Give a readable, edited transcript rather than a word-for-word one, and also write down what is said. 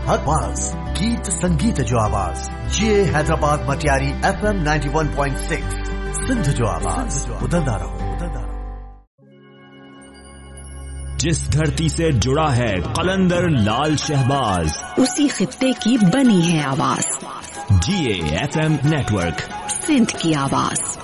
आवाज गीत संगीत जो आवाज, ये हैदराबाद मटियारी FM 91.6 सिंध जो आवाज, उदंदा रहो। जिस धरती से जुड़ा है कलंदर लाल शहबाज, उसी खित्ते की बनी है आवाज। GA FM नेटवर्क, सिंध की आवाज।